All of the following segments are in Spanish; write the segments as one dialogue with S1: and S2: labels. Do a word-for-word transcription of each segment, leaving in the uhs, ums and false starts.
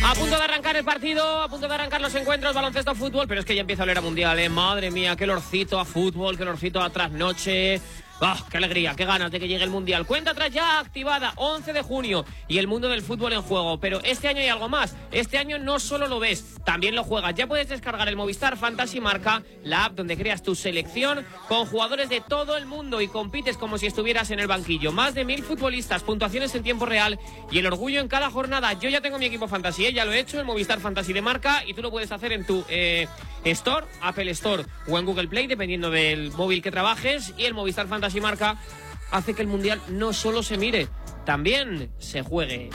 S1: A punto de arrancar el partido, a punto de arrancar los encuentros, baloncesto, fútbol, pero es que ya empieza a oler a mundial, ¿eh? Madre mía, qué olorcito a fútbol, qué olorcito a trasnoche. ¡Ah, oh, qué alegría, qué ganas de que llegue el Mundial! Cuenta atrás ya activada, once de junio, y el mundo del fútbol en juego. Pero este año hay algo más. Este año no solo lo ves, también lo juegas. Ya puedes descargar el Movistar Fantasy Marca, la app donde creas tu selección con jugadores de todo el mundo y compites como si estuvieras en el banquillo. Más de mil futbolistas, puntuaciones en tiempo real y el orgullo en cada jornada. Yo ya tengo mi equipo Fantasy, ¿eh? Ya lo he hecho, el Movistar Fantasy de Marca, y tú lo puedes hacer en tu eh, Store, Apple Store o en Google Play, dependiendo del móvil que trabajes. Y el Movistar Fantasy Marca hace que el Mundial no solo se mire, también se juegue.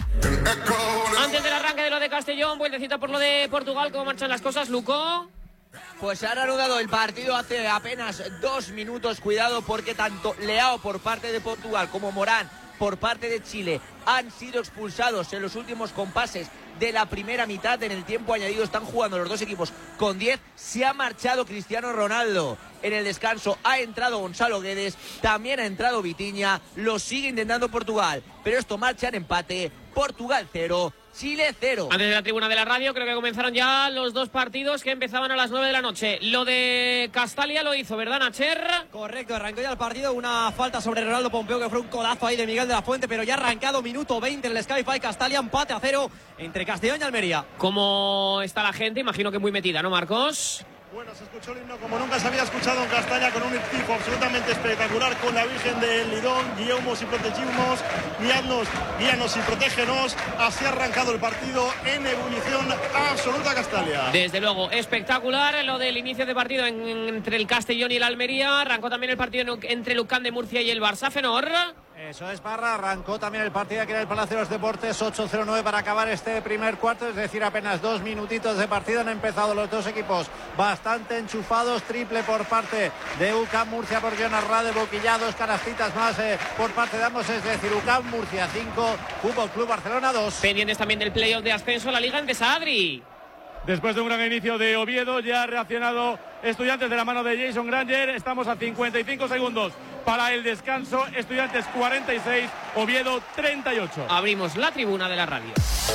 S1: Antes del arranque de lo de Castellón, vueltecita por lo de Portugal. ¿Cómo marchan las cosas, Luco?
S2: Pues se ha reanudado el partido hace apenas dos minutos. Cuidado, porque tanto Leao por parte de Portugal como Morán por parte de Chile han sido expulsados en los últimos compases de la primera mitad. En el tiempo añadido están jugando los dos equipos con diez. Se ha marchado Cristiano Ronaldo. En el descanso ha entrado Gonzalo Guedes, también ha entrado Vitinha. Lo sigue intentando Portugal, pero esto marcha en empate. Portugal cero, Chile cero.
S1: Antes de la tribuna de la radio, creo que comenzaron ya los dos partidos que empezaban a las nueve de la noche. Lo de Castalia lo hizo, ¿verdad, Nacher?
S3: Correcto, arrancó ya el partido. Una falta sobre Ronaldo Pompeu, que fue un codazo ahí de Miguel de la Fuente, pero ya ha arrancado minuto veinte en el Sky-Fi. Castalia, empate a cero entre Castellón y Almería.
S1: ¿Cómo está la gente? Imagino que muy metida, ¿no, Marcos?
S4: Bueno, se escuchó el himno como nunca se había escuchado en Castalia, con un tipo absolutamente espectacular, con la Virgen del Lidón. Guiamos y protegimos, guiadnos, guíanos y protégenos. Así ha arrancado el partido en ebullición absoluta Castalia.
S1: Desde luego, espectacular lo del inicio de partido en, entre el Castellón y el Almería. Arrancó también el partido entre Lucán de Murcia y el Barça. Fenor.
S5: Eso es, Parra, arrancó también el partido aquí en el Palacio de los Deportes, ocho cero nueve para acabar este primer cuarto, es decir, apenas dos minutitos de partido. Han empezado los dos equipos bastante enchufados, triple por parte de U C A M Murcia por Jonas Rade, Boquilla, dos canastitas más eh, por parte de ambos, es decir, U C A M Murcia cinco, Fútbol Club Barcelona dos.
S1: Pendientes también del playoff de ascenso a la Liga Endesa, Adri.
S6: Después de un gran inicio de Oviedo, ya ha reaccionado Estudiantes de la mano de Jason Granger. Estamos a cincuenta y cinco segundos para el descanso. Estudiantes cuarenta y seis, Oviedo treinta y ocho.
S1: Abrimos la tribuna de la radio.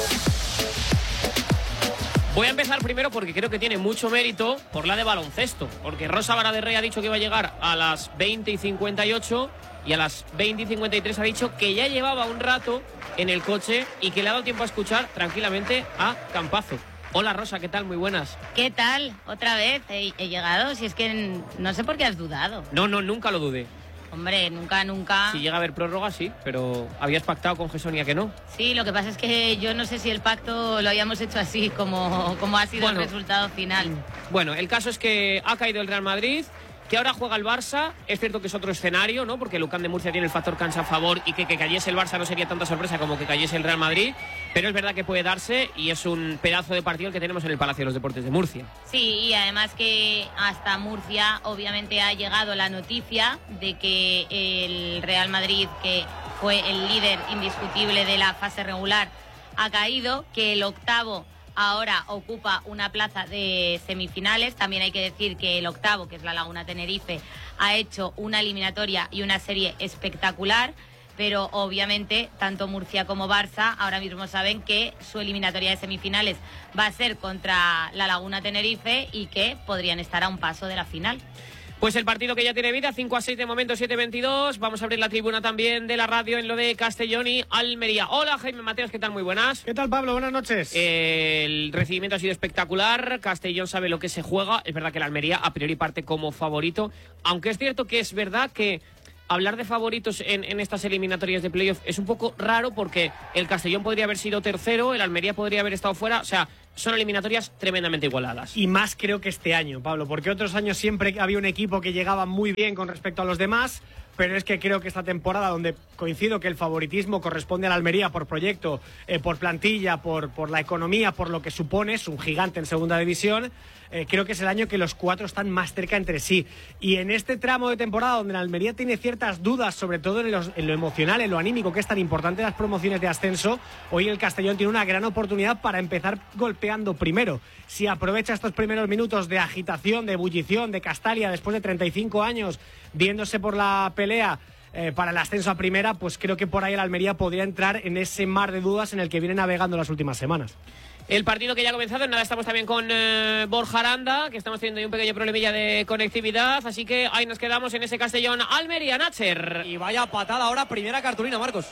S1: Voy a empezar primero porque creo que tiene mucho mérito por la de baloncesto, porque Rosa Vara de Rey ha dicho que iba a llegar a las veinte y cincuenta y ocho y a las veinte y cincuenta y tres ha dicho que ya llevaba un rato en el coche y que le ha dado tiempo a escuchar tranquilamente a Campazo. Hola Rosa, ¿qué tal? Muy buenas.
S7: ¿Qué tal? Otra vez he, he llegado, si es que no sé por qué has dudado.
S1: No, no, nunca lo dudé.
S7: Hombre, nunca, nunca.
S1: Si llega a haber prórroga, sí, pero habías pactado con Gesonia que no.
S7: Sí, lo que pasa es que yo no sé si el pacto lo habíamos hecho así como, como ha sido bueno, el resultado final.
S1: Bueno, el caso es que ha caído el Real Madrid, que ahora juega el Barça. Es cierto que es otro escenario, ¿no? Porque Lucán de Murcia tiene el factor cancha a favor y que, que cayese el Barça no sería tanta sorpresa como que cayese el Real Madrid. Pero es verdad que puede darse y es un pedazo de partido el que tenemos en el Palacio de los Deportes de Murcia.
S7: Sí, y además que hasta Murcia obviamente ha llegado la noticia de que el Real Madrid, que fue el líder indiscutible de la fase regular, ha caído, que el octavo ahora ocupa una plaza de semifinales. También hay que decir que el octavo, que es la Laguna Tenerife, ha hecho una eliminatoria y una serie espectacular, pero obviamente tanto Murcia como Barça ahora mismo saben que su eliminatoria de semifinales va a ser contra la Laguna Tenerife y que podrían estar a un paso de la final.
S1: Pues el partido que ya tiene vida, cinco a seis de momento, siete veintidós. Vamos a abrir la tribuna también de la radio en lo de Castellón y Almería. Hola, Jaime Mateos, ¿qué tal? Muy buenas.
S8: ¿Qué tal, Pablo? Buenas noches.
S1: Eh, el recibimiento ha sido espectacular. Castellón sabe lo que se juega. Es verdad que la Almería a priori parte como favorito, aunque es cierto que es verdad que hablar de favoritos en, en estas eliminatorias de playoff es un poco raro, porque el Castellón podría haber sido tercero, el Almería podría haber estado fuera, o sea, son eliminatorias tremendamente igualadas.
S8: Y más creo que este año, Pablo, porque otros años siempre había un equipo que llegaba muy bien con respecto a los demás, pero es que creo que esta temporada, donde coincido que el favoritismo corresponde a la Almería por proyecto, eh, por plantilla, por, por la economía, por lo que supone, es un gigante en segunda división, eh, creo que es el año que los cuatro están más cerca entre sí. Y en este tramo de temporada donde la Almería tiene ciertas dudas, sobre todo en, los, en lo emocional, en lo anímico, que es tan importante en las promociones de ascenso, hoy el Castellón tiene una gran oportunidad para empezar golpeando primero. Si aprovecha estos primeros minutos de agitación, de ebullición, de Castalia, después de treinta y cinco años, viéndose por la pelea eh, para el ascenso a primera, pues creo que por ahí el Almería podría entrar en ese mar de dudas en el que viene navegando las últimas semanas.
S1: El partido que ya ha comenzado, en nada estamos también con eh, Borja Aranda, que estamos teniendo ahí un pequeño problemilla de conectividad, así que ahí nos quedamos en ese Castellón Almería, Nacher.
S3: Y vaya patada ahora, primera cartulina, Marcos.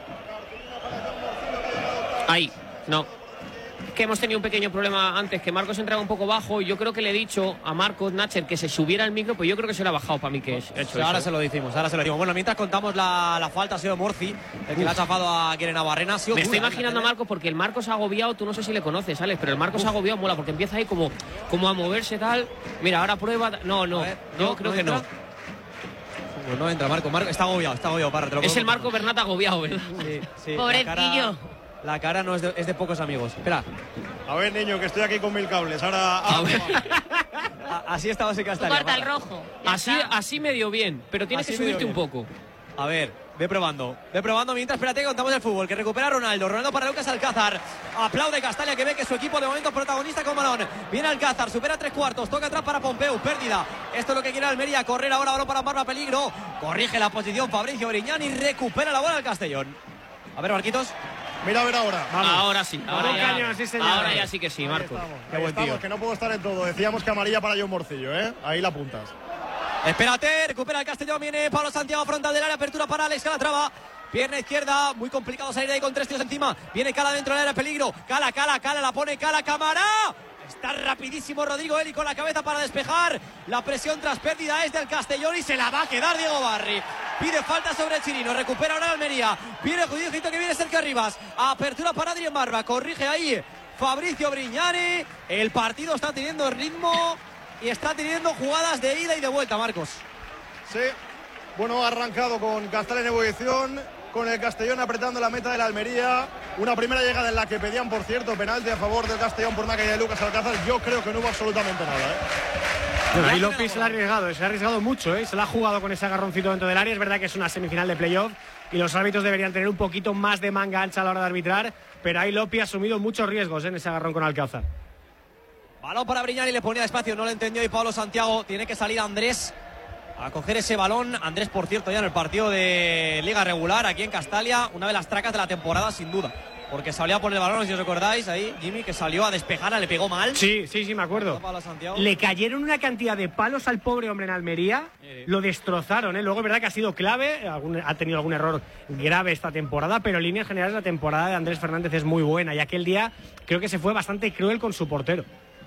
S1: Ahí, no. Que hemos tenido un pequeño problema antes, que Marcos entraba un poco bajo y yo creo que le he dicho a Marcos Nacher que se subiera el micro, pues yo creo que se le ha bajado para mí que es hecho
S3: Ahora
S1: eso.
S3: se lo decimos, ahora se lo decimos. Bueno, mientras contamos la, la falta, ha sido Morci, el que le ha chafado a Guerena Barrena.
S1: Me estoy imaginando a Marcos, porque el Marcos agobiado, tú no sé si le conoces, Alex, pero el Marcos agobiado mola, porque empieza ahí como, como a moverse tal. Mira, ahora prueba. No, no, ver, yo no, creo no que entra. no.
S3: Pues no entra, Marco. Marco está agobiado, está agobiado. Para,
S1: es el Marco Bernat agobiado, ¿verdad?
S3: Sí, sí.
S7: Pobrecillo.
S3: La cara no es de, es de pocos amigos. Espera.
S4: A ver, niño, que estoy aquí con mil cables. Ahora. ahora
S3: a, así estabas en Castalia.
S7: Corta el rojo.
S1: Así, así medio bien, pero tienes así que subirte un poco.
S3: A ver, ve probando. Ve probando mientras, espérate, contamos el fútbol. Que recupera Ronaldo. Ronaldo para Lucas Alcázar. Aplaude Castalia, que ve que su equipo de momento es protagonista con balón. Viene Alcázar, supera tres cuartos. Toca atrás para Pompeu. Pérdida. Esto es lo que quiere Almería. Correr ahora, balón para Barba, peligro. Corrige la posición Fabricio Brignani y recupera la bola al Castellón. A ver, Marquitos.
S4: Mira a ver ahora.
S1: Vamos. Ahora sí. Ahora ya,
S8: cañón, sí, señor.
S1: ahora ya sí que sí, Marco.
S4: Qué buen tío. Que no puedo estar en todo. Decíamos que amarilla para John Morcillo, ¿eh? Ahí la apuntas.
S3: Espérate, recupera el Castellón. Viene Pablo Santiago, frontal del área. Apertura para Alex Calatrava. Pierna izquierda, muy complicado salir ahí con tres tíos encima. Viene Cala dentro del área, peligro. Cala, Cala, Cala, la pone Cala, Cámara. Está rapidísimo Rodrigo Eli con la cabeza para despejar. La presión tras pérdida es del Castellón y se la va a quedar Diego Barri. Pide falta sobre el Chirino, recupera ahora Almería. Viene Judito que viene cerca Rivas. Apertura para Adrián Barba, corrige ahí Fabricio Brignani. El partido está teniendo ritmo y está teniendo jugadas de ida y de vuelta, Marcos.
S4: Sí, bueno, ha arrancado con Castalia en ebullición, con el Castellón apretando la meta de la Almería. Una primera llegada en la que pedían, por cierto, penalti a favor del Castellón por una caída de Lucas Alcázar. Yo creo que no hubo absolutamente nada, ¿eh?
S8: Bueno, ahí López se la ha arriesgado, se ha arriesgado mucho, ¿eh? Se la ha jugado con ese agarroncito dentro del área. Es verdad que es una semifinal de playoff y los árbitros deberían tener un poquito más de manga ancha a la hora de arbitrar, pero ahí López ha asumido muchos riesgos, ¿eh? En ese agarrón con Alcázar.
S3: Balón para Brignani, le ponía espacio, no lo entendió y Pablo Santiago. Tiene que salir Andrés a coger ese balón. Andrés, por cierto, ya en el partido de Liga Regular aquí en Castalia, una de las tracas de la temporada sin duda, porque salió a poner el balón, si os recordáis, ahí Jimmy, que salió a despejar, le pegó mal.
S8: Sí, sí, sí, me acuerdo. Le cayeron una cantidad de palos al pobre hombre en Almería, sí. Lo destrozaron, ¿eh? Luego es verdad que ha sido clave, algún, ha tenido algún error grave esta temporada, pero en líneas generales la temporada de Andrés Fernández es muy buena y aquel día creo que se fue bastante cruel con su portero.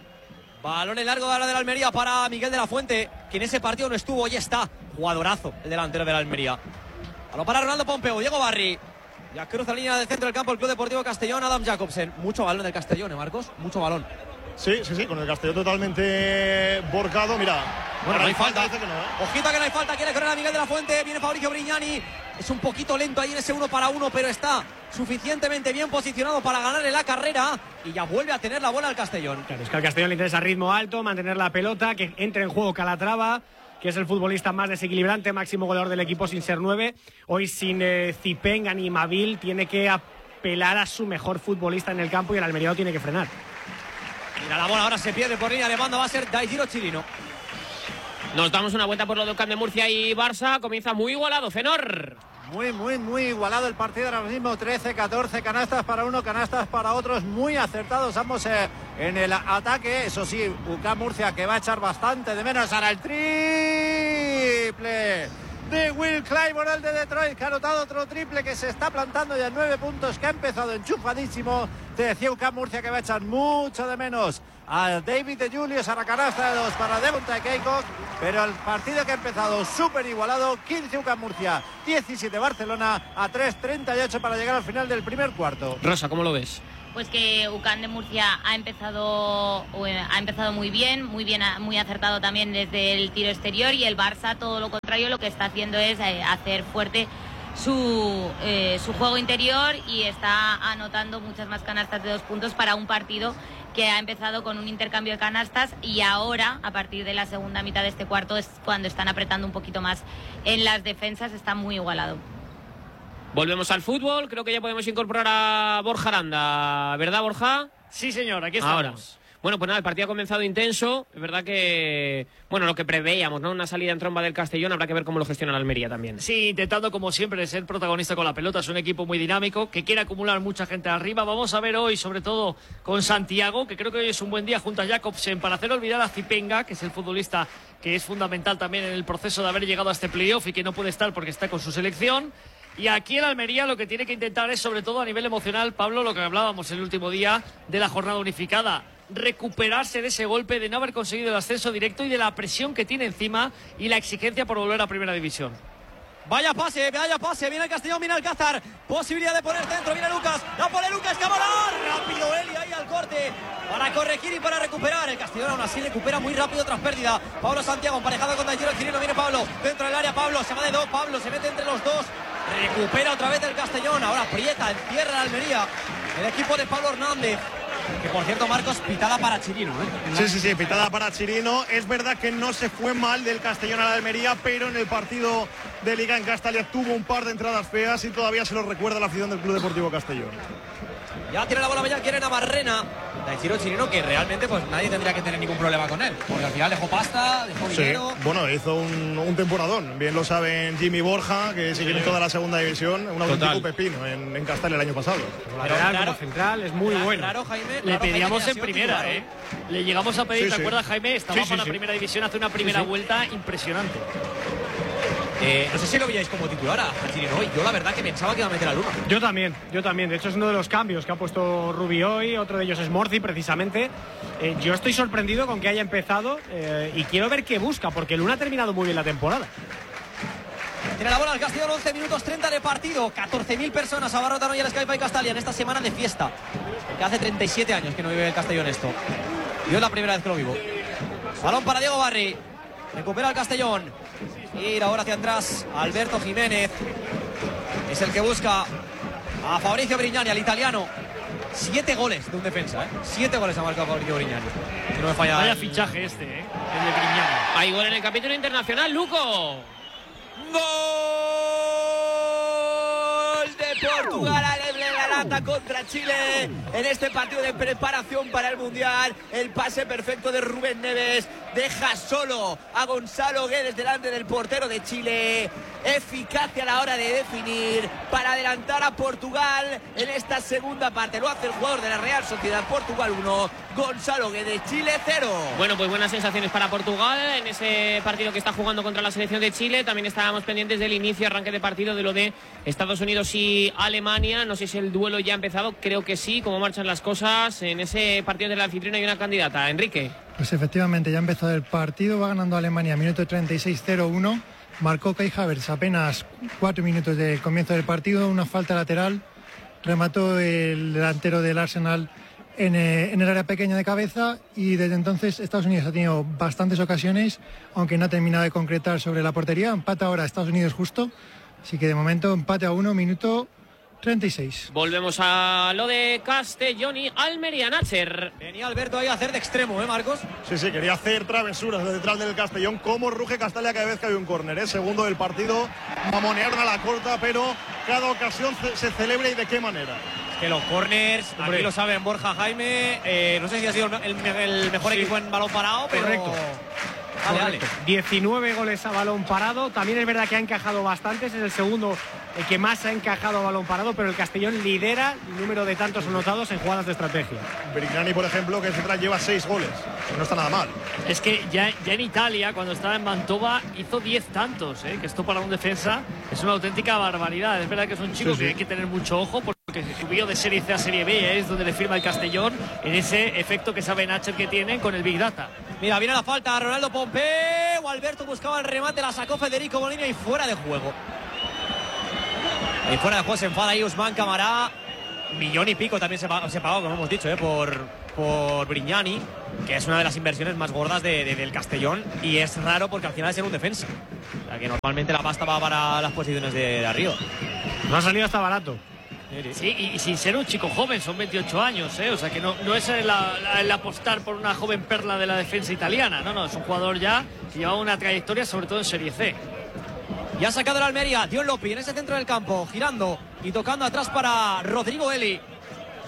S3: Balón en largo de la de la Almería para Miguel de la Fuente, que en ese partido no estuvo, ya está. Jugadorazo el delantero de la Almería. Balón para Ronaldo Pompeu, Diego Barri. Ya cruza la línea del centro del campo el Club Deportivo Castellón, Adam Jacobsen. Mucho balón del Castellón, ¿eh, Marcos? Mucho balón.
S4: Sí, sí, sí, con el Castellón totalmente borcado, mira.
S3: Bueno, no hay falta.
S4: falta que no, ¿eh?
S3: Ojito que no hay falta, quiere correr a Miguel de la Fuente, viene Fabricio Brignani. Es un poquito lento ahí en ese uno para uno, pero está suficientemente bien posicionado para ganarle la carrera y ya vuelve a tener la bola al Castellón.
S8: Claro, es que al Castellón le interesa ritmo alto, mantener la pelota, que entre en juego Calatrava, que es el futbolista más desequilibrante, máximo goleador del equipo sin ser nueve. Hoy sin eh, Zipenga ni Mabil, tiene que apelar a su mejor futbolista en el campo y el Almería lo tiene que frenar.
S3: Mira la bola, ahora se pierde por línea de banda, va a ser Daigiro Chirino.
S1: Nos damos una vuelta por lo del Camp de Murcia y Barça. Comienza muy igualado, Fenor.
S5: Muy, muy, muy igualado el partido ahora mismo. trece, catorce canastas para uno, canastas para otros. Muy acertados ambos eh, en el ataque. Eso sí, U C A M Murcia que va a echar bastante de menos. Ahora el triple de Will Clyburn, el de Detroit, que ha anotado otro triple, que se está plantando ya en nueve puntos, que ha empezado enchufadísimo. Te decía U C A M Murcia que va a echar mucho de menos a David de Julius, a la canasta de dos para Devontae Keikok, pero el partido que ha empezado súper igualado. Quince U C A M Murcia, diecisiete Barcelona, a tres treinta y ocho para llegar al final del primer cuarto.
S1: Rosa, ¿cómo lo ves?
S7: Pues que U C A M de Murcia ha empezado ha empezado muy bien, muy bien, muy acertado también desde el tiro exterior, y el Barça, todo lo contrario, lo que está haciendo es hacer fuerte su, eh, su juego interior y está anotando muchas más canastas de dos puntos para un partido que ha empezado con un intercambio de canastas, y ahora, a partir de la segunda mitad de este cuarto, es cuando están apretando un poquito más en las defensas. Está muy igualado.
S1: Volvemos al fútbol, creo que ya podemos incorporar a Borja Aranda, ¿verdad, Borja?
S8: Sí, señor, aquí estamos.
S1: Ahora. Bueno, pues nada, el partido ha comenzado intenso. Es verdad que, bueno, lo que preveíamos, ¿no? Una salida en tromba del Castellón. Habrá que ver cómo lo gestiona el Almería también.
S9: Sí, intentando como siempre ser protagonista con la pelota. Es un equipo muy dinámico, que quiere acumular mucha gente arriba. Vamos a ver hoy, sobre todo con Santiago, que creo que hoy es un buen día junto a Jacobsen para hacer olvidar a Zipenga, que es el futbolista que es fundamental también en el proceso de haber llegado a este playoff y que no puede estar porque está con su selección. Y aquí el Almería lo que tiene que intentar es, sobre todo a nivel emocional, Pablo, lo que hablábamos el último día de la jornada unificada, recuperarse de ese golpe de no haber conseguido el ascenso directo y de la presión que tiene encima y la exigencia por volver a Primera División.
S3: Vaya pase, vaya pase, viene el Castellón, viene Alcázar, posibilidad de poner dentro, viene Lucas, la pone Lucas, Camará, rápido Eli ahí al corte, para corregir y para recuperar, el Castellón aún así recupera muy rápido tras pérdida, Pablo Santiago emparejado con Daigiro Chirino, viene Pablo, dentro del área, Pablo, se va de dos, Pablo se mete entre los dos, recupera otra vez el Castellón, ahora aprieta, encierra la Almería, el equipo de Pablo Hernández. Que por cierto, Marcos, pitada para Chirino, ¿eh?
S4: Sí, sí, sí, pitada para Chirino. Es verdad que no se fue mal del Castellón a la Almería, pero en el partido de Liga en Castalia tuvo un par de entradas feas y todavía se lo recuerda la afición del Club Deportivo Castellón.
S3: Ya tiene la bola Bella, quiere Navarrena. Daigiro Chirino, que realmente pues nadie tendría que tener ningún problema con él, porque al final dejó pasta, dejó
S4: Sí,
S3: dinero.
S4: bueno, hizo un, un temporadón. Bien lo saben Jimmy Borja, que sigue en toda la segunda división, un auténtico pepino en, en Castalia el año pasado.
S8: Pero claro, como central es muy
S3: Claro,
S8: bueno.
S3: claro, Jaime,
S9: Le
S3: claro,
S9: pedíamos
S3: Jaime,
S9: en
S3: ha sido
S9: primera,
S3: titular,
S9: ¿eh? Le llegamos a pedir,
S4: Sí,
S9: ¿te
S4: sí.
S9: acuerdas, Jaime? Estaba
S4: Sí, sí,
S9: para la
S4: sí.
S9: Primera División, hace una primera
S4: Sí, sí.
S9: vuelta impresionante.
S3: Eh, no sé si lo veíais como titular a Chirino hoy. Yo la verdad que pensaba que iba a meter al uno.
S8: Yo también, yo también. De hecho, es uno de los cambios que ha puesto Rubi hoy. Otro de ellos es Morci, precisamente. Eh, yo estoy sorprendido con que haya empezado eh, y quiero ver qué busca, porque el Luna ha terminado muy bien la temporada.
S3: Tiene la bola el Castellón, once minutos treinta de partido. catorce mil personas abarrotan hoy el Sky Castalia en esta semana de fiesta. Porque hace treinta y siete años que no vive el Castellón esto. Yo es la primera vez que lo vivo. Balón para Diego Barri. Recupera el Castellón. Ir ahora hacia atrás Alberto Jiménez. Es el que busca a Fabrizio Brignani, al italiano. Siete goles de un defensa, ¿eh? Siete goles ha marcado Fabrizio Brignani. Si no me falla.
S9: Vaya
S3: el...
S9: fichaje este, ¿eh? El de Brignani.
S1: Hay gol en el capítulo internacional, Luco.
S2: ¡Gol de Portugal! Alebre la lata contra Chile en este partido de preparación para el Mundial. El pase perfecto de Rubén Neves deja solo a Gonzalo Guedes delante del portero de Chile. Eficacia a la hora de definir para adelantar a Portugal en esta segunda parte. Lo hace el jugador de la Real Sociedad. Portugal uno, Gonzalo Guedes, Chile cero.
S1: Bueno, pues buenas sensaciones para Portugal en ese partido que está jugando contra la selección de Chile. También estábamos pendientes del inicio, arranque de partido de lo de Estados Unidos y Alemania. No sé si el duelo ya ha empezado, creo que sí. ¿Cómo marchan las cosas? En ese partido de la anfitriona hay una candidata, Enrique.
S10: Pues efectivamente, ya ha empezado el partido, va ganando Alemania, minuto treinta y seis cero uno. Marcó Kai Havertz apenas cuatro minutos del comienzo del partido, una falta lateral. Remató el delantero del Arsenal en, eh, en el área pequeña de cabeza y desde entonces Estados Unidos ha tenido bastantes ocasiones, aunque no ha terminado de concretar sobre la portería. Empata ahora Estados Unidos justo, así que de momento empate a uno, minuto treinta y seis.
S1: Volvemos a lo de Castellón y Almería, Nacher.
S3: Venía Alberto ahí a hacer de extremo, ¿eh, Marcos?
S4: Sí, sí, quería hacer travesuras de detrás del Castellón. Como ruge Castalia cada vez que hay un córner, ¿eh? Segundo del partido, mamonearon a la corta, pero cada ocasión se, se celebra y de qué manera.
S3: Que los corners, aquí lo saben Borja, Jaime, eh, no sé si ha sido el, el, el mejor
S8: Sí.
S3: equipo en balón parado, pero...
S8: Correcto.
S3: Vale, vale.
S8: diecinueve goles a balón parado. También es verdad que ha encajado bastantes. Es el segundo el que más ha encajado a balón parado, pero el Castellón lidera el número de tantos anotados en jugadas de estrategia.
S4: Brignani, por ejemplo, que central lleva seis goles. No está nada mal.
S9: Es que ya, ya en Italia, cuando estaba en Mantova, hizo diez tantos, ¿eh? Que esto para un defensa es una auténtica barbaridad. Es verdad que es un chico
S4: Sí, sí.
S9: que hay que tener mucho ojo porque subió de Serie C a Serie B, ¿eh? Es donde le firma el Castellón en ese efecto que sabe Nacher que tienen con el Big Data.
S3: Mira, viene la falta, Ronaldo Pompeu, Alberto buscaba el remate, la sacó Federico Molina y fuera de juego. Y fuera de juego se enfada ahí Usman Camará. Millón y pico también se pagó, se pagó como hemos dicho, ¿eh? por, por Brignani, que es una de las inversiones más gordas de, de, del Castellón. Y es raro porque al final es en un defensa. O sea que normalmente la pasta va para las posiciones de, de arriba.
S8: No ha salido hasta barato.
S9: Sí, y, y sin ser un chico joven, son veintiocho años, ¿eh? O sea que no, no es el, la- el apostar por una joven perla de la defensa italiana, no, no, es un jugador ya que lleva una trayectoria sobre todo en Serie C.
S3: Ya ha sacado el Almería, Dion Lopi en ese centro del campo, girando y tocando atrás para Rodrigo Eli.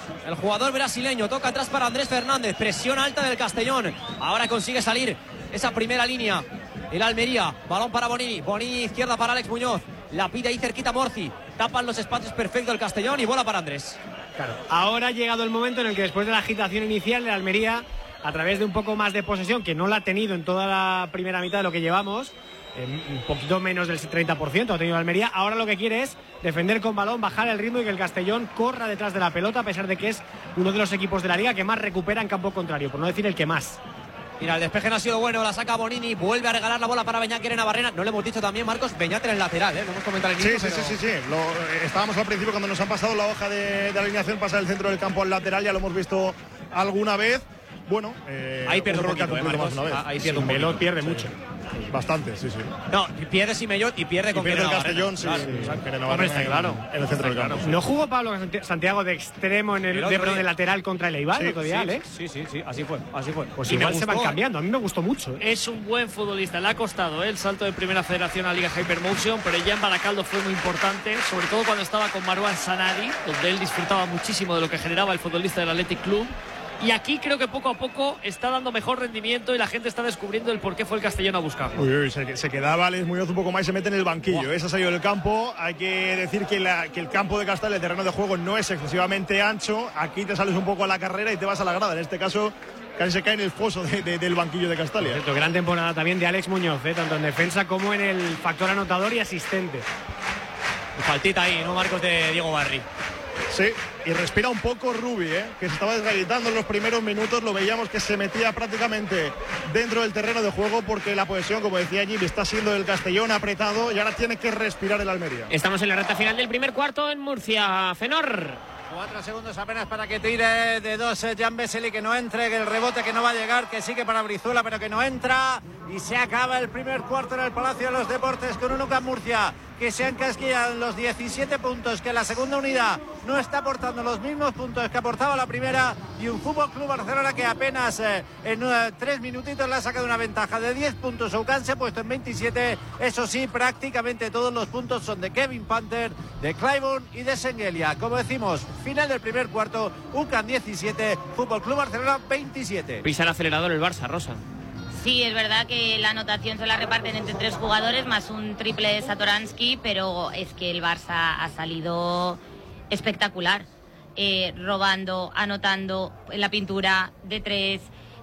S3: El jugador brasileño toca atrás para Andrés Fernández. Presión alta del Castellón. Ahora consigue salir esa primera línea. El Almería. Balón para Bonini. Bonini izquierda para Alex Muñoz. La pide ahí cerquita Morci. Tapan los espacios perfectos del Castellón y bola para Andrés.
S8: Claro. Ahora ha llegado el momento en el que después de la agitación inicial de Almería, a través de un poco más de posesión, que no la ha tenido en toda la primera mitad de lo que llevamos, eh, un poquito menos del treinta por ciento ha tenido Almería, ahora lo que quiere es defender con balón, bajar el ritmo y que el Castellón corra detrás de la pelota, a pesar de que es uno de los equipos de la liga que más recupera en campo contrario, por no decir el que más.
S3: Mira, el despeje no ha sido bueno, la saca Bonini, vuelve a regalar la bola para Beñáquer en Navarrena. No le hemos dicho también, Marcos, Beñáquer en el lateral, ¿eh? Lo hemos comentado al inicio.
S4: Sí,
S3: pero...
S4: sí, sí, sí, sí. Lo, eh, estábamos al principio cuando nos han pasado la hoja de, de alineación, pasa del centro del campo al lateral, ya lo hemos visto alguna vez. Bueno, eh,
S3: ahí pierde un, un poquito, eh, Marcos,
S4: más una vez.
S3: Ahí pierde
S4: sí,
S3: un poquito.
S8: pierde
S4: sí,
S8: mucho.
S4: Sí, bastante, sí, sí.
S3: No, pierde Simellot y pierde con
S4: y pierde el
S3: Navarrena.
S4: Castellón, sí,
S3: claro,
S4: sí,
S3: exacto.
S4: Pierde Navarrena,
S8: está claro.
S4: En el centro del campo.
S8: ¿No jugó Pablo Santiago de extremo en el, el de, de lateral contra el Eibar
S4: sí,
S8: el otro día,
S3: sí,
S8: Alex?
S3: Sí, sí, sí, así fue, así fue.
S8: Pues
S9: y
S8: igual
S9: me
S8: se van
S9: gustó,
S8: cambiando, a mí me gustó mucho. ¿eh?
S9: Es un buen futbolista, le ha costado ¿eh? el salto de primera federación a Liga Hypermotion, pero ya en Baracaldo fue muy importante, sobre todo cuando estaba con Marouane Sanadi, donde él disfrutaba muchísimo de lo que generaba el futbolista del Athletic Club. Y aquí creo que poco a poco está dando mejor rendimiento y la gente está descubriendo el por qué fue el Castellón a buscarlo.
S4: Uy, uy, se, se quedaba Alex Muñoz un poco más y se mete en el banquillo. Wow. Ese ha salido del campo. Hay que decir que, la, que el campo de Castellón, el terreno de juego, no es excesivamente ancho. Aquí te sales un poco a la carrera y te vas a la grada. En este caso, casi se cae en el foso de, de, del banquillo de Castalia.
S8: Cierto, gran temporada también de Alex Muñoz, ¿eh? Tanto en defensa como en el factor anotador y asistente.
S3: Y faltita ahí, ¿no, Marcos, de Diego Barri?
S4: Sí, y respira un poco Rubi, ¿eh? Que se estaba desgallitando en los primeros minutos. Lo veíamos que se metía prácticamente dentro del terreno de juego porque la posesión, como decía Jimmy, está siendo el Castellón apretado y ahora tiene que respirar el Almería.
S1: Estamos en la recta final del primer cuarto en Murcia. Fenor.
S5: Cuatro segundos apenas para que tire de dos eh, Jan Vesely, que no entre, que el rebote que no va a llegar, que sigue para Brizuela, pero que no entra. Y se acaba el primer cuarto en el Palacio de los Deportes con un U C A M Murcia que se han casquillado en los diecisiete puntos, que la segunda unidad no está aportando los mismos puntos que aportaba la primera, y un Fútbol Club Barcelona que apenas eh, en eh, tres minutitos le ha sacado una ventaja de diez puntos. U C A M se ha puesto en veintisiete. Eso sí, prácticamente todos los puntos son de Kevin Panther, de Claiborne y de Sengelia. Como decimos, final del primer cuarto, U C A M diecisiete, Fútbol Club Barcelona veintisiete.
S1: Pisa el acelerador el Barça, Rosa.
S7: Sí, es verdad que la anotación se la reparten entre tres jugadores, más un triple de Satoransky, pero es que el Barça ha salido espectacular, eh, robando, anotando en la pintura de tres.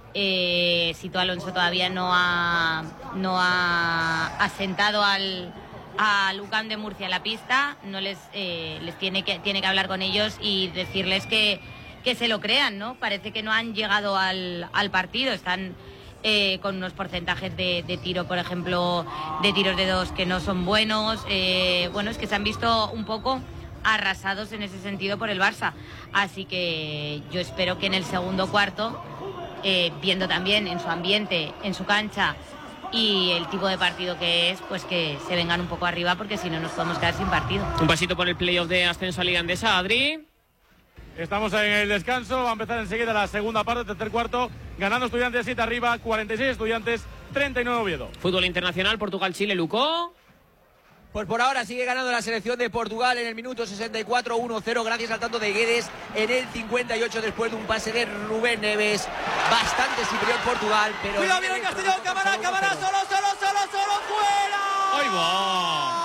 S7: Eh, Sito Alonso todavía no ha, no ha asentado al, al U C A M de Murcia en la pista, no les, eh, les tiene que, tiene que hablar con ellos y decirles que, que se lo crean, ¿no? Parece que no han llegado al, al partido, están... Eh, con unos porcentajes de, de tiro, por ejemplo, de tiros de dos que no son buenos. Eh, bueno, es que se han visto un poco arrasados en ese sentido por el Barça. Así que yo espero que en el segundo cuarto, eh, viendo también en su ambiente, en su cancha y el tipo de partido que es, pues que se vengan un poco arriba, porque si no nos podemos quedar sin partido.
S1: Un pasito por el playoff de ascenso a Liga Andesa, Adri.
S6: Estamos en el descanso, va a empezar enseguida la segunda parte, tercer cuarto, ganando Estudiantes siete arriba, cuarenta y seis Estudiantes, treinta y nueve Oviedo.
S1: Fútbol internacional, Portugal-Chile, Lucó.
S2: Pues por ahora sigue ganando la selección de Portugal en el minuto sesenta y cuatro, uno cero, gracias al tanto de Guedes en el cincuenta y ocho después de un pase de Rubén Neves. Bastante superior Portugal, pero...
S3: ¡Cuidado, viene el Castellón! ¡Cámara, cámara! ¡Solo, solo, solo, solo! ¡Fuera!
S1: ¡Ahí va!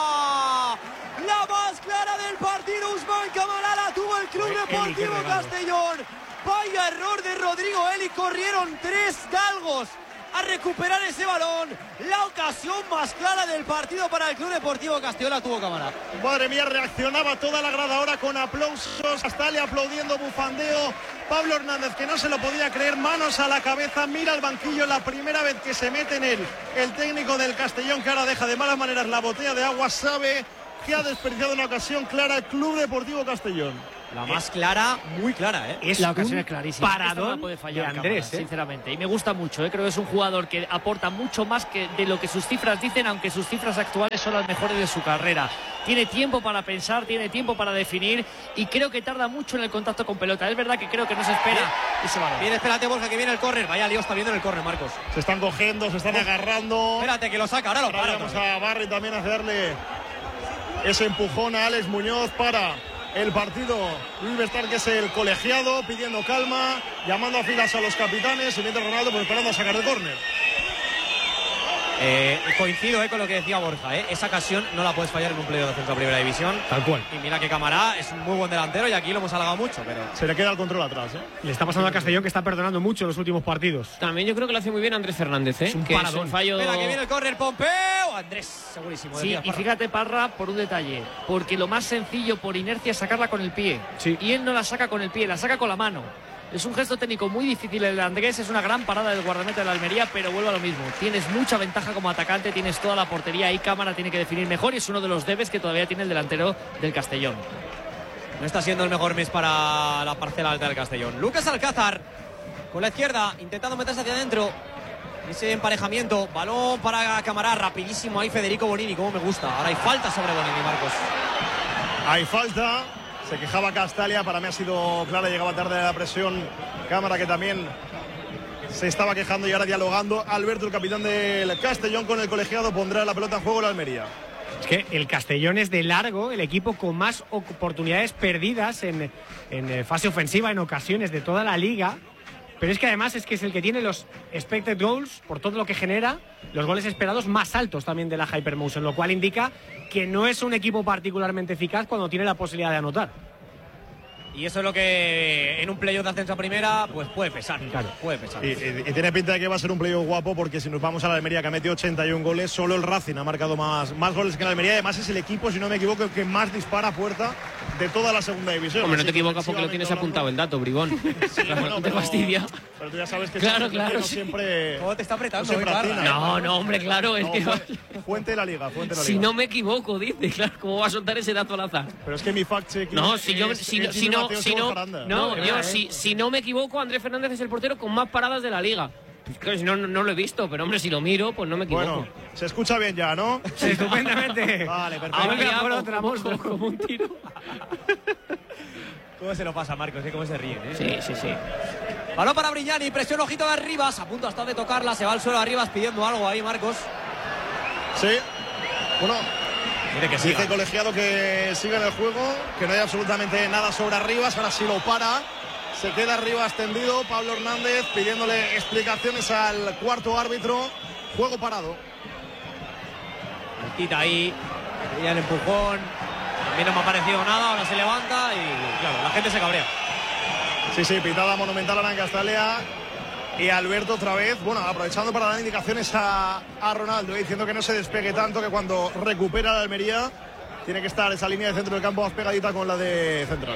S3: La más clara del partido, Usman Camará, la tuvo el Club Deportivo Castellón. Vaya error de Rodrigo Eli, corrieron tres galgos a recuperar ese balón. La ocasión más clara del partido para el Club Deportivo Castellón la tuvo Camará.
S4: Madre mía, reaccionaba toda la grada ahora con aplausos, hasta le aplaudiendo, bufandeo. Pablo Hernández, que no se lo podía creer, manos a la cabeza, mira al banquillo, la primera vez que se mete en él el técnico del Castellón, que ahora deja de malas maneras la botella de agua, sabe que ha desperdiciado una ocasión clara el Club Deportivo Castellón.
S3: La más clara, muy clara, ¿eh?
S9: Es la ocasión es clarísima.
S8: Paradón
S9: no puede fallar,
S8: de Andrés,
S9: Cámara,
S8: ¿eh?
S9: sinceramente. Y me gusta mucho, ¿eh? Creo que es un jugador que aporta mucho más que de lo que sus cifras dicen, aunque sus cifras actuales son las mejores de su carrera. Tiene tiempo para pensar, tiene tiempo para definir y creo que tarda mucho en el contacto con pelota. Es verdad que creo que no se espera
S3: Bien.
S9: ese balón.
S3: Bien, espérate, Borja, que viene el córner. Vaya lío está viendo en el córner, Marcos.
S4: Se están cogiendo, se están agarrando.
S3: Espérate, que lo saca, ahora lo para.
S4: Vamos a Barry también a hacerle ese empujón a Alex Muñoz para el partido Luis Bestar, que es el colegiado, pidiendo calma, llamando a filas a los capitanes, y mientras Ronaldo pues esperando a sacar de córner.
S3: Eh, coincido eh, con lo que decía Borja, eh. esa ocasión no la puedes fallar en un playoff de ascenso a primera división.
S8: Tal cual.
S3: Y mira que Camará es un muy buen delantero y aquí lo hemos halagado mucho, pero
S4: se le queda el control atrás. ¿eh?
S8: Le está pasando a Castellón, que está perdonando mucho en los últimos partidos.
S1: También yo creo que lo hace muy bien Andrés Fernández, ¿eh?
S8: Es un
S1: que
S8: paradón.
S1: es un fallo.
S3: Espera, que viene el córner, Pompeu. Andrés, segurísimo.
S9: Sí, y fíjate, Parra, por un detalle, porque lo más sencillo por inercia es sacarla con el pie.
S8: Sí.
S9: Y él no la saca con el pie, la saca con la mano. Es un gesto técnico muy difícil el de Andrés, es una gran parada del guardameta de la Almería, pero vuelve a lo mismo. Tienes mucha ventaja como atacante, tienes toda la portería ahí, Cámara tiene que definir mejor y es uno de los debes que todavía tiene el delantero del Castellón.
S3: No está siendo el mejor mes para la parcela alta del Castellón. Lucas Alcázar con la izquierda, intentando meterse hacia adentro. Ese emparejamiento, balón para Camará, rapidísimo ahí Federico Bonini, como me gusta. Ahora hay falta sobre Bonini, Marcos.
S4: Hay falta. Se quejaba Castalia, para mí ha sido clara, llegaba tarde a la presión. Cámara, que también se estaba quejando y ahora dialogando. Alberto, el capitán del Castellón, con el colegiado, pondrá la pelota en juego la Almería.
S8: Es que el Castellón es de largo el equipo con más oportunidades perdidas en, en fase ofensiva en ocasiones de toda la liga. Pero es que además es que es el que tiene los expected goals, por todo lo que genera, los goles esperados más altos también de la Hypermotion, lo cual indica que no es un equipo particularmente eficaz cuando tiene la posibilidad de anotar.
S3: Y eso es lo que en un playoff de ascenso a primera pues puede pesar,
S8: claro,
S3: puede pesar.
S4: Y, y, y tiene pinta de que va a ser un playoff guapo, porque si nos vamos a la Almería, que ha metido ochenta y un goles, solo el Racing ha marcado más, más goles que la Almería. Además es el equipo, si no me equivoco, que más dispara a puerta de toda la segunda división.
S1: Hombre, no te
S4: Así,
S1: equivocas porque lo tienes apuntado el dato, bribón.
S4: Sí, bueno,
S1: no te
S4: pero,
S1: fastidia.
S4: Pero tú ya sabes que
S1: Claro,
S4: siempre,
S1: claro,
S4: no
S1: sí.
S4: siempre,
S3: ¿Cómo te está apretando?
S4: no siempre
S3: hoy,
S4: atina,
S3: Parra?
S4: ¿eh?
S1: No, no, hombre, claro. Es
S4: No,
S1: que
S4: fu- fuente de la liga, fuente de la
S1: si
S4: liga.
S1: no me equivoco, dice, claro, ¿cómo va a soltar ese dato al azar?
S4: Pero es que mi fact check.
S1: No, si yo,
S4: es,
S1: si,
S4: es
S1: no, si
S4: Jimmy
S1: no,
S4: Mateo
S1: si
S4: sobre
S1: no,
S4: Jaranda.
S1: no,
S8: No,
S1: yo,
S8: eh.
S1: si, si no me equivoco, Andrés Fernández es el portero con más paradas de la liga. Pues claro, si no, no, no lo he visto, pero hombre, si lo miro, pues no me equivoco.
S4: Bueno, se escucha bien ya, ¿no?
S8: Sí, estupendamente.
S4: Vale, perfecto.
S1: Ahora
S8: Venga,
S1: ya
S8: por
S1: como-
S8: otra,
S1: como-
S8: monstruo.
S1: como un tiro.
S3: ¿Cómo se lo pasa, Marcos? ¿Eh? ¿Cómo se ríen? ¿eh?
S1: Sí, sí, sí.
S3: Balón para Brignani, presión, ojito de Arribas, a punto hasta de tocarla, se va al suelo Arribas pidiendo algo ahí, Marcos.
S4: Sí. Bueno,
S3: Mire que
S4: dice
S3: siga.
S4: el colegiado que siga en el juego, que no hay absolutamente nada sobre Arribas. Ahora sí lo para. Se queda Arribas tendido. Pablo Hernández pidiéndole explicaciones al cuarto árbitro. Juego parado.
S3: Quita ahí, y el empujón. A mí no me ha parecido nada, ahora se levanta y claro, la gente se cabrea.
S4: Sí, sí, pitada monumental ahora en Castalia. Y Alberto otra vez, bueno, aprovechando para dar indicaciones a, a Ronaldo, diciendo que no se despegue tanto, que cuando recupera la Almería tiene que estar esa línea de centro del campo más pegadita con la de central.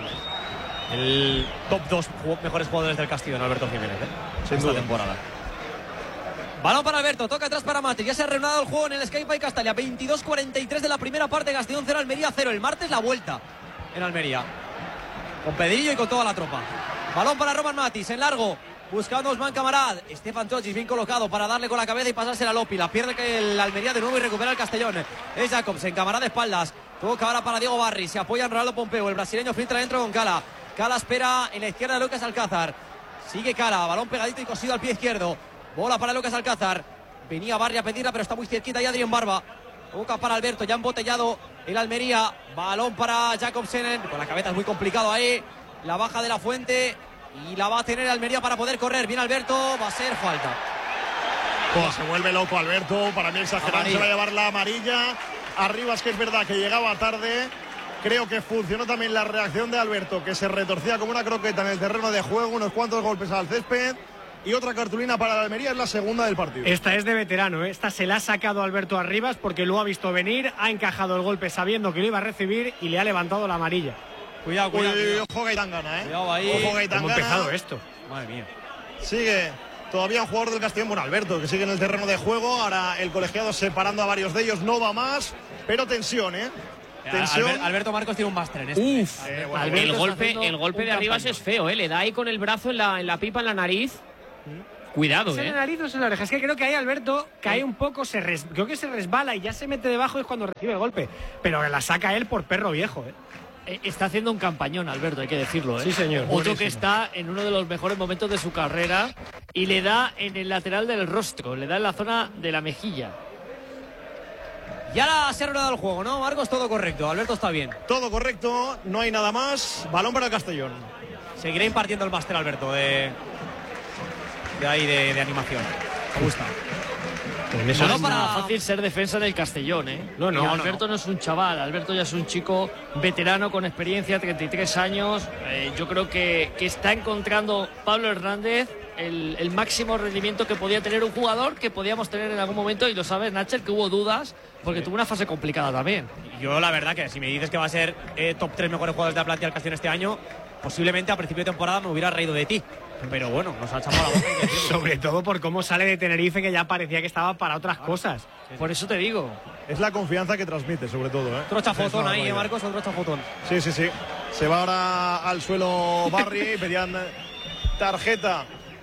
S3: El top dos mejores jugadores del Castillo, Alberto Jiménez, ¿eh?
S4: Sin
S3: esta
S4: duda.
S3: temporada. Balón para Alberto, toca atrás para Matic. Ya se ha reanudado el juego en el Skype y Castalia. veintidós cuarenta y tres de la primera parte, Castellón cero, Almería cero. El martes la vuelta en Almería. Con Pedrillo y con toda la tropa. Balón para Roman Matis, en largo. Buscando a Osman Camarad. Stefan Chochis bien colocado para darle con la cabeza y pasársela a Lopi. La pierde que el Almería de nuevo y recupera el Castellón. Es Jacobsen, Camarad de espaldas. Toca ahora para Diego Barri. Se apoya en Ronaldo Pompeu. El brasileño filtra dentro con Cala. Cala espera en la izquierda de Lucas Alcázar. Sigue Cala. Balón pegadito y cosido al pie izquierdo. Bola para Lucas Alcázar. Venía Barri a pedirla, pero está muy cerquita ya Adrián Barba. Toca para Alberto, ya embotellado el Almería. Balón para Jacobsen. Con la cabeza es muy complicado ahí. La baja de la Fuente. Y la va a tener Almería para poder correr. Bien Alberto, va a ser falta.
S4: Oh, se vuelve loco Alberto, para mí exagerado,
S3: Amarilla.
S4: se va a llevar la amarilla. Arribas, que es verdad que llegaba tarde. Creo que funcionó también la reacción de Alberto, que se retorcía como una croqueta en el terreno de juego, unos cuantos golpes al césped. Y otra cartulina para la Almería, es la segunda del partido.
S8: Esta es de veterano, ¿eh? Esta se la ha sacado Alberto Arribas porque lo ha visto venir, ha encajado el golpe sabiendo que lo iba a recibir y le ha levantado la amarilla.
S3: Cuidado,
S4: Uy,
S3: cuidado.
S4: uy, uy,
S3: cuidado.
S4: ojo Gaitán gana, ¿eh?
S3: Cuidado ahí.
S4: Ojo
S8: ¿Cómo
S4: Gaitán
S8: ha
S4: gana.
S8: empezado esto?
S3: Madre mía.
S4: Sigue todavía un jugador del Castellón, bueno, Alberto, que sigue en el terreno de juego. Ahora el colegiado separando a varios de ellos, no va más, pero tensión, ¿eh? Tensión.
S3: Albert- Alberto Marcos tiene un máster en esto.
S1: Uf,
S4: Eh, bueno,
S1: el
S9: está
S1: golpe,
S9: haciendo
S1: el golpe
S9: un
S1: de Arribas
S9: campañón.
S1: es feo, ¿eh? Le da ahí con el brazo en la, en la pipa, en la nariz. Cuidado,
S8: ¿Es en
S1: ¿eh?
S8: la nariz o es en la oreja? Es que creo que ahí Alberto cae un poco, se res- creo que se resbala y ya se mete debajo, es cuando recibe el golpe. Pero la saca él por perro viejo, ¿eh?
S9: Eh, Está haciendo un campañón, Alberto, hay que decirlo, ¿eh?
S8: Sí, señor.
S9: Otro
S8: Buenísimo.
S9: que está en uno de los mejores momentos de su carrera y le da en el lateral del rostro, le da en la zona de la mejilla.
S3: Y ahora se ha reanudado el juego, ¿no, Marcos? Todo correcto, Alberto está bien.
S4: Todo correcto, no hay nada más. Balón para el Castellón.
S3: Seguirá impartiendo el máster, Alberto, de, de ahí, de, de animación. Me gusta.
S9: No es nada fácil ser defensa del Castellón, ¿eh?
S8: No, no,
S9: y Alberto
S8: no,
S9: no. no es un chaval, Alberto ya es un chico veterano con experiencia, treinta y tres años. Eh, yo creo que, que está encontrando Pablo Hernández el, el máximo rendimiento que podía tener un jugador que podíamos tener en algún momento, y lo sabes, Nacher, que hubo dudas porque sí. tuvo una fase complicada también.
S3: Yo la verdad que si me dices que va a ser eh, top tres mejores jugadores de la plantilla del Castellón este año, posiblemente a principio de temporada me hubiera reído de ti. Pero bueno, nos ha echado la boca.
S8: Sobre todo por cómo sale de Tenerife, que ya parecía que estaba para otras cosas.
S9: Por eso te digo.
S4: Es la confianza que transmite, sobre todo, ¿eh?
S3: Otro chafotón ahí, ¿eh, Marcos? Otro chafotón.
S4: Sí, sí, sí. Se va ahora al suelo Barry y pedían tarjeta.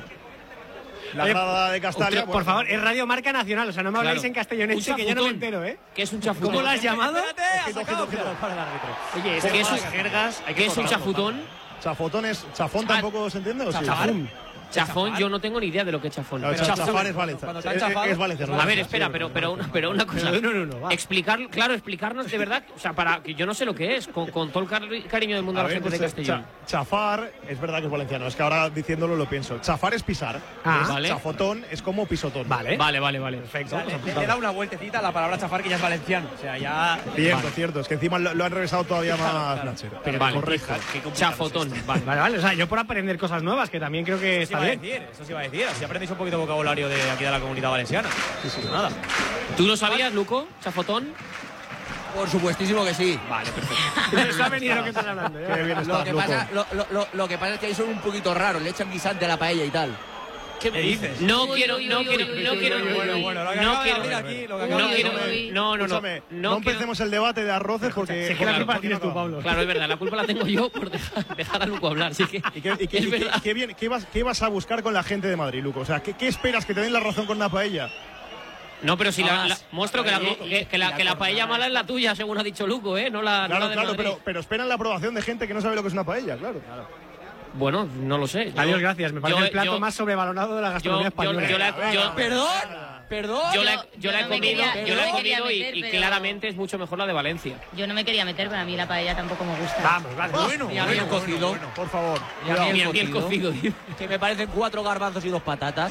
S4: La grada de Castalia.
S8: Por bueno. favor, es Radio Marca Nacional, o sea, no me habláis claro. en castellonense, que yo no me entero, ¿eh?
S1: ¿Qué es un chafutón?
S8: ¿Cómo lo has llamado?
S3: Espérate, ojito, ojito,
S9: Oye, es que es un jergas.
S1: ¿Qué es un chafutón?
S4: Chafotón es. ¿Chafón tampoco se entiende? ¿O sí?
S1: Chafón. Chafón, yo no tengo ni idea de lo que es chafón.
S4: Claro,
S1: pero
S4: chafar es Valencia. Es, es Valencia.
S1: A ver, espera, pero, pero, una, pero una cosa.
S8: No, no, no,
S1: Explicar, claro, explicarnos de verdad, o sea, para que yo no sé lo que es, con, con todo el cari cariño del mundo a la gente de Castellón.
S4: Chafar, es verdad que es valenciano, es que ahora diciéndolo lo pienso. Chafar es pisar.
S1: Ah,
S4: es,
S1: vale.
S4: Chafotón es como pisotón.
S1: Vale, vale, vale, vale.
S3: Perfecto. O sea, le, le da una vueltecita a la palabra chafar, que ya es valenciano. O sea, ya.
S4: Cierto, vale. cierto. Es que encima lo, lo han regresado todavía
S3: claro,
S4: más
S3: claro.
S4: Nacher.
S1: Pero vale, correcto. Chafotón.
S8: Vale, vale, vale. O sea, yo por aprender cosas nuevas, que también creo que
S3: eso
S8: está bien.
S3: Decir, eso sí va a decir. Así aprendéis un poquito de vocabulario de aquí de la Comunidad Valenciana. Sí, sí, nada.
S1: ¿Tú lo sabías, Luco? ¿Chafotón?
S2: Por supuestísimo que sí.
S1: Vale, perfecto.
S8: Eso ha venido lo que estás hablando. ¿eh?
S4: Qué bien estás,
S2: lo, que pasa, lo, lo, lo que pasa es que ahí son un poquito raros, le echan guisante a la paella y tal.
S3: ¿Qué me dices?
S1: No quiero, no quiero, no quiero, no quiero, no, no, no,
S4: no empecemos el debate de arroces porque
S8: se queda la culpa tienes tú, Pablo.
S1: Claro, es verdad, la culpa la tengo yo por dejar, dejar a Luco hablar, así que
S4: ¿Y qué, y qué, y qué, qué, bien, qué, vas, qué vas a buscar con la gente de Madrid, Luco? O sea, ¿qué, qué esperas, que te den la razón con una paella?
S1: No, pero si la, la muestro que la, que, que, la, que la paella mala es la tuya, según ha dicho Luco, ¿eh? No la,
S4: claro,
S1: no la de
S4: claro,
S1: Madrid.
S4: pero, pero esperan la aprobación de gente que no sabe lo que es una paella, claro.
S1: claro. Bueno, no lo sé.
S8: Yo, Adiós, gracias. Me parece
S1: yo,
S8: el plato
S1: yo,
S8: más sobrevalorado de la gastronomía
S1: yo,
S8: española.
S1: Yo, yo la, yo,
S2: perdón, perdón.
S1: Yo la, yo yo la he
S7: no
S1: comido,
S7: quería,
S1: yo la he
S7: no
S1: comido y,
S7: meter,
S1: y
S7: pero...
S1: claramente es mucho mejor la de Valencia.
S7: Yo no me quería meter, pero a mí la paella tampoco me gusta.
S8: Vamos, vale.
S2: Oh,
S4: Bueno,
S2: y a mí el cocido.
S4: Bueno, bueno, por favor.
S2: Y a mí
S1: Y
S2: el
S1: a mí el
S2: cocido.
S1: cocido.
S2: Que me parecen cuatro garbanzos y dos patatas.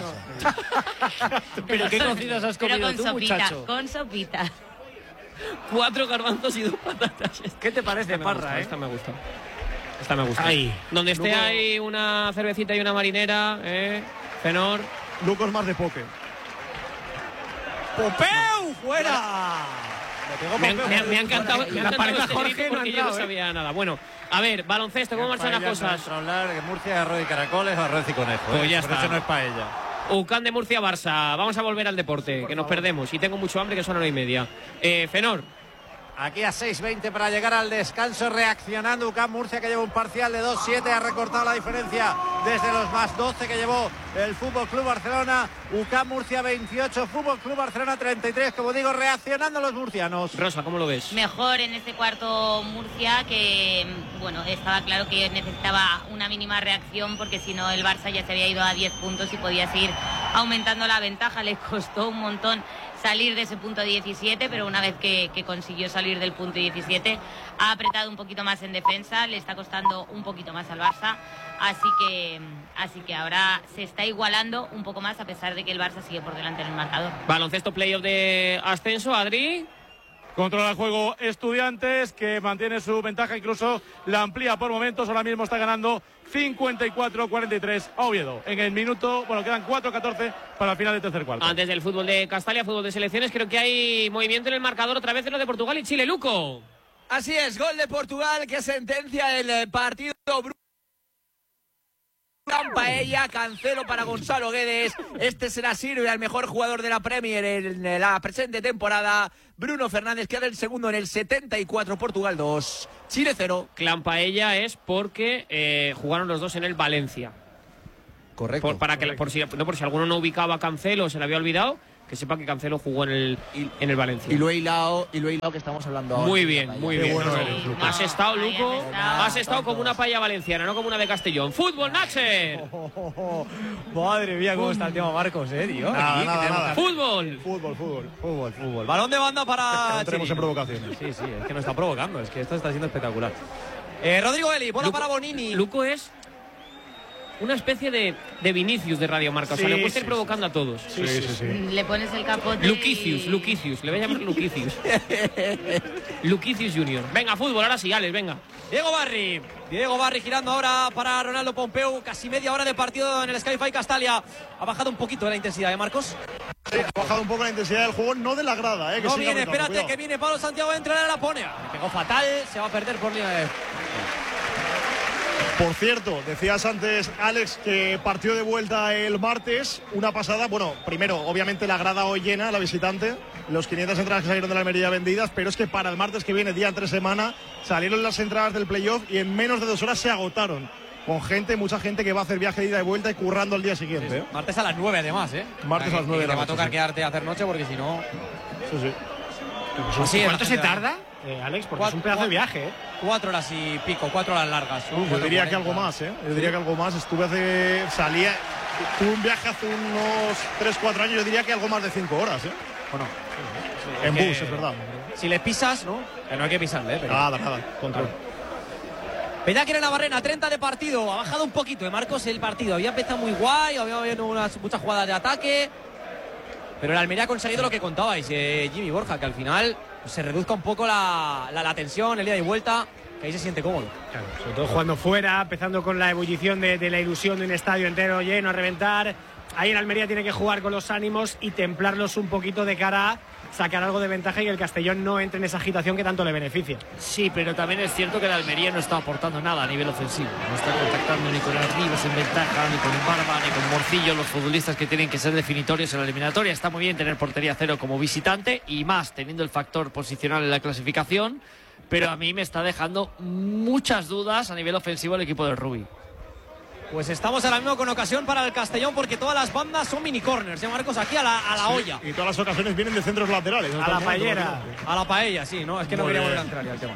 S9: ¿Pero qué cocidas has comido
S7: pero con
S9: tú,
S7: sopita,
S9: muchacho?
S7: con sopita.
S1: Cuatro garbanzos y dos patatas.
S9: ¿Qué te parece,
S1: Esta
S9: Parra,
S1: me gusta,
S9: eh?
S1: Esta me gusta. Esta me gusta.
S8: Ahí.
S1: Donde esté
S4: Luego...
S1: ahí una cervecita y una marinera, ¿eh? Fenor.
S4: Luco es más de poke.
S3: ¡Popeu! ¡Fuera!
S1: Me, me, me ha encantado, me ha
S8: La
S1: encantado
S8: pareja
S1: este
S8: Jorge
S1: grito
S8: no ha
S1: porque yo no
S8: entrado, ¿eh?
S1: sabía nada. Bueno, a ver, baloncesto, ¿cómo marchan las cosas?
S5: Hablar de Murcia, arroz y caracoles, arroz y conejo.
S1: Pues
S5: ¿eh?
S1: ya
S5: Por
S1: está.
S5: eso no es paella.
S1: Ucán de Murcia, Barça. Vamos a volver al deporte,
S8: Por
S1: que nos
S8: favor.
S1: perdemos. Y tengo mucho hambre, que son hora y media. Eh, Fenor.
S5: Aquí a seis veinte para llegar al descanso, reaccionando U C A M Murcia, que lleva un parcial de dos siete, ha recortado la diferencia desde los más doce que llevó el Fútbol Club Barcelona. U C A M Murcia veintiocho, Fútbol Club Barcelona treinta y tres, como digo, reaccionando los murcianos.
S1: Rosa, ¿cómo lo ves?
S7: Mejor en este cuarto Murcia, que bueno, estaba claro que necesitaba una mínima reacción, porque si no el Barça ya se había ido a diez puntos y podía seguir aumentando la ventaja. Le costó un montón salir de ese punto diecisiete, pero una vez que, que consiguió salir del punto diecisiete, ha apretado un poquito más en defensa, le está costando un poquito más al Barça, así que, así que ahora se está igualando un poco más, a pesar de que el Barça sigue por delante en el marcador.
S1: Baloncesto playoff de ascenso, Adri.
S6: Controla el juego Estudiantes, que mantiene su ventaja, incluso la amplía por momentos. Ahora mismo está ganando cincuenta y cuatro cuarenta y tres a Oviedo. En el minuto, bueno, quedan cuatro catorce para el final del tercer cuarto.
S1: Antes del fútbol de Castalia, fútbol de selecciones, creo que hay movimiento en el marcador otra vez en lo de Portugal y Chile. Luco.
S2: Así es, gol de Portugal que sentencia el partido. Paella, Cancelo para Gonzalo Guedes. Este se la sirve al mejor jugador de la Premier en la presente temporada. Bruno Fernández queda el segundo en el setenta y cuatro, Portugal dos, Chile cero.
S1: Clan Paella es porque eh, jugaron los dos en el Valencia.
S2: Correcto.
S1: Por, para que, por si, no, por si alguno no ubicaba a Cancelo, se le había olvidado, que sepa que Cancelo jugó en el, en el Valencia.
S2: Y lo he hilado, y lo he hilado que estamos hablando ahora.
S1: Muy bien, muy bien.
S2: Bueno,
S1: no, has estado, Luco, has estado como una paya valenciana, no como una de Castellón. ¡Fútbol, Nacher!
S3: Oh, oh, oh. Madre mía, cómo está el tema Marcos, eh, tío.
S4: Nada,
S3: Aquí,
S4: nada, nada.
S1: ¡Fútbol!
S4: Fútbol, fútbol.
S3: Fútbol, fútbol. Balón de banda para.
S4: No tenemos en
S3: Chiri.
S4: provocaciones.
S3: Sí, sí, es que nos está provocando, es que esto está siendo espectacular. Eh, Rodrigo Eli, bola
S1: Luco,
S3: para Bonini.
S1: Luco es una especie de, de Vinicius de Radio Marca. O sea,
S8: Sí,
S1: le puede estar
S8: sí,
S1: provocando a todos.
S4: Sí, sí, sí.
S7: Le pones el capote.
S1: Luquicius,
S7: y-
S1: Luquicius. Le voy a llamar Luquicius. Luquicius Junior. Venga, fútbol, ahora sí, Alex, venga.
S3: Diego Barri. Diego Barri girando ahora para Ronaldo Pompeu. Casi media hora de partido en el Sky Castalia. Ha bajado un poquito la intensidad, ¿eh, Marcos?
S4: Sí, ha bajado un poco la intensidad del juego, no de la grada, eh, que
S3: No
S4: siga
S3: viene,
S4: apretando,
S3: espérate,
S4: cuidado.
S3: que viene Pablo Santiago a entrar, la pone. Le pegó fatal, se va a perder por línea de...
S4: Por cierto, decías antes, Alex, que partió de vuelta el martes, una pasada. Bueno, primero, obviamente la grada hoy llena, la visitante, los quinientas entradas que salieron de la Almería vendidas, pero es que para el martes que viene, día entre semana, salieron las entradas del playoff y en menos de dos horas se agotaron. Con gente, mucha gente que va a hacer viaje de ida y vuelta y currando al día siguiente.
S3: Sí, sí. Martes a las nueve además, ¿eh?
S4: Martes a las nueve de
S3: Te
S4: la
S3: va a
S4: noche,
S3: tocar
S4: sí.
S3: quedarte a hacer noche porque si no...
S4: Sí, sí.
S3: Así es,
S8: ¿Cuánto
S3: la
S8: se
S3: gente-
S8: tarda, eh, Alex? Porque
S3: Cuatro-
S8: es un pedazo de viaje, ¿eh?
S3: Cuatro horas y pico, cuatro horas largas. ¿no?
S4: Yo
S3: Cuatro
S4: diría que
S3: cuarenta.
S4: algo más, ¿eh? Yo diría que algo más. Estuve hace... Salía... Tuve un viaje hace unos tres cuatro años, yo diría que algo más de cinco horas, ¿eh?
S3: Bueno,
S4: En
S3: que-
S4: bus, es verdad.
S3: si le pisas, ¿no? Que no hay que pisarle, ¿eh? Pero...
S4: Nada, nada. Control.
S3: Peña Navarrena, treinta de partido, ha bajado un poquito, de Marcos, el partido. Había empezado muy guay, había habido unas, muchas jugadas de ataque, pero el Almería ha conseguido lo que contabais, eh, Jimmy Borja, que al final se reduzca un poco la, la, la tensión, el ida y vuelta, que ahí se siente cómodo.
S8: Claro, sobre todo jugando fuera, empezando con la ebullición de, de la ilusión de un estadio entero lleno a reventar. Ahí en Almería tiene que jugar con los ánimos y templarlos un poquito de cara a sacar algo de ventaja y que el Castellón no entre en esa agitación que tanto le beneficia.
S9: Sí, pero también es cierto que el Almería no está aportando nada a nivel ofensivo. No está contactando ni con Arribas en ventaja, ni con Barba, ni con Morcillo, los futbolistas que tienen que ser definitorios en la eliminatoria. Está muy bien tener portería cero como visitante y más teniendo el factor posicional en la clasificación, pero a mí me está dejando muchas dudas a nivel ofensivo el equipo del Rubí.
S3: Pues estamos ahora mismo con ocasión para el Castellón porque todas las bandas son mini corners, ¿eh, Marcos? Aquí a la, a la olla.
S4: Y todas las ocasiones vienen de centros laterales.
S8: A la paellera.
S3: A la paella, sí, ¿no? Es que no
S4: Muy
S3: quería volver
S4: bien.
S3: a entrar ya al tema.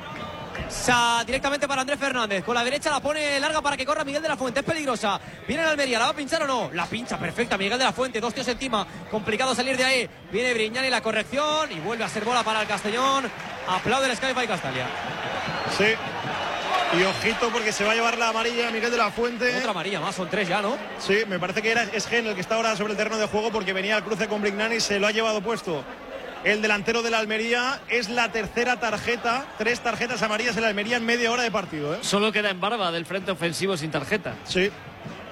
S3: Sa, directamente para Andrés Fernández. Con la derecha la pone larga para que corra Miguel de la Fuente. Es peligrosa. Viene el Almería. ¿La va a pinchar o no? La pincha, perfecta. Miguel de la Fuente. Dos tíos encima. Complicado salir de ahí. Viene Briñani la corrección. Y vuelve a ser bola para el Castellón. Aplaude el Sky Castalia.
S4: Sí. Y ojito porque se va a llevar la amarilla Miguel de la Fuente.
S3: Otra amarilla más. Son tres ya, ¿no?
S4: Sí, me parece que era, es Gen el que está ahora sobre el terreno de juego porque venía al cruce con Brignani, se lo ha llevado puesto el delantero de la Almería. Es la tercera tarjeta, tres tarjetas amarillas en la Almería en media hora de partido, ¿eh?
S9: Solo queda en Barba del frente ofensivo sin tarjeta.
S4: Sí.
S3: Eh,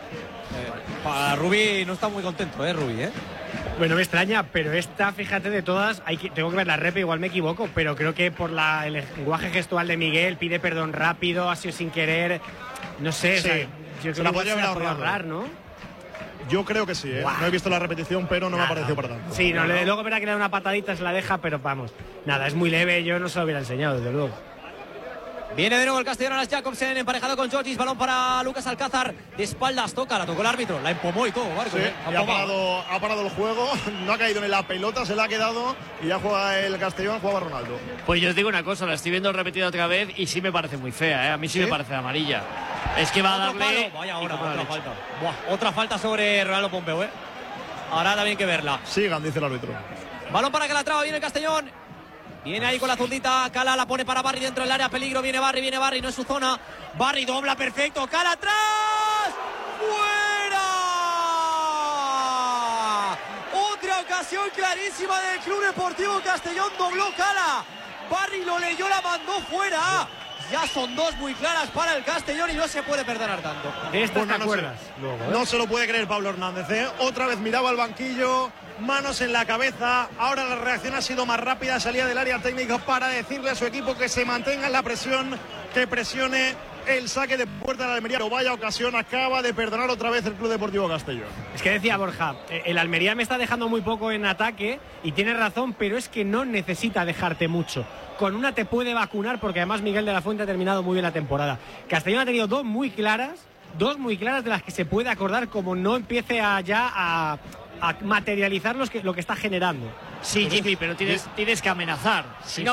S3: para Rubí no está muy contento, ¿eh, Rubí, eh?
S8: Bueno, me extraña, pero esta, fíjate, de todas, hay que, tengo que ver la rep, igual me equivoco, pero creo que por la, el lenguaje gestual de Miguel, pide perdón rápido, ha sido sin querer, no sé,
S4: Sí,
S8: o sea, yo
S4: se
S8: creo
S4: la
S8: que
S4: podría
S8: igual se
S4: haber
S8: la
S4: ahorrado.
S8: puede ahorrar, ¿no?
S4: Yo creo que sí, ¿eh?
S8: Guau.
S4: No he visto la repetición, pero no me ha parecido para tanto.
S8: Sí, no, le- luego verá que le da una patadita, se la deja, pero vamos, nada, es muy leve, yo no se lo hubiera enseñado, desde luego.
S3: Viene de nuevo el Castellón a las Jacobsen, emparejado con Georgis, balón para Lucas Alcázar, de espaldas, toca, la tocó el árbitro, la empomó y todo, Marcos,
S4: Sí,
S3: ¿eh?
S4: y ha
S3: Empomado.
S4: parado, ha parado el juego, no ha caído en la pelota, se la ha quedado y ya juega el Castellón, juega Ronaldo.
S9: Pues yo os digo una cosa, la estoy viendo repetida otra vez y sí me parece muy fea, ¿eh? A mí sí,
S4: ¿Sí?
S9: me parece amarilla. Es que va a
S3: Otro
S9: darle...
S3: palo. Vaya
S9: y
S3: ahora,
S9: como la
S3: otra
S9: leche.
S3: falta. Buah, otra falta sobre Ronaldo Pompeu, ¿eh? Ahora también hay que verla.
S4: Sigan, dice el árbitro.
S3: Balón para Calatrava, viene el Castellón. Viene ahí con la zurdita, Cala la pone para Barry dentro del área, peligro, viene Barry, viene Barry, no es su zona. Barry dobla perfecto, Cala atrás. ¡Fuera! Otra ocasión clarísima del Club Deportivo Castellón, dobló Cala. Barry lo leyó, la mandó fuera. Ya son dos muy claras para el Castellón y no se puede perdonar tanto.
S8: De estas
S4: Bueno,
S8: te
S4: no
S8: acuerdas.
S4: sé.
S8: Luego, ¿eh?
S4: No se lo puede creer Pablo Hernández, ¿eh? Otra vez miraba al banquillo, manos en la cabeza. Ahora la reacción ha sido más rápida, salía del área técnica para decirle a su equipo que se mantenga en la presión, que presione el saque de puerta de la Almería. Pero vaya ocasión, acaba de perdonar otra vez el Club Deportivo Castellón.
S8: Es que decía Borja, eh, el Almería me está dejando muy poco en ataque y tiene razón, pero es que no necesita dejarte mucho. Con una te puede vacunar porque además Miguel de la Fuente ha terminado muy bien la temporada. Castellón ha tenido dos muy claras, dos muy claras de las que se puede acordar como no empiece a ya a, a materializar los que, lo que está generando.
S9: Sí, Jimmy, pero tienes, tienes que amenazar. Si no